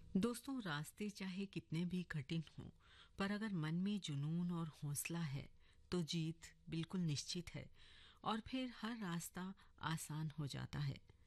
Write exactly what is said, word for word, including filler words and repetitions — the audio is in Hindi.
दोस्तों, रास्ते चाहे कितने भी कठिन हों, पर अगर मन में जुनून और हौसला है, तो जीत बिल्कुल निश्चित है और फिर हर रास्ता आसान हो जाता है।